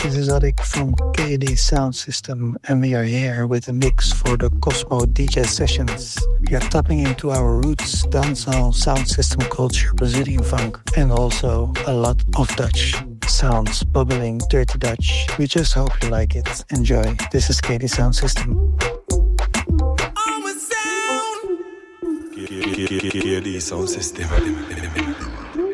This is Adik from KD Sound System, and we are here with a mix for the Cosmo DJ sessions. We are tapping into our roots, dancehall, sound system culture, Brazilian funk, and also a lot of Dutch sounds, bubbling, dirty Dutch. We just hope you like it. Enjoy. This is KD Sound System. KD Sound System.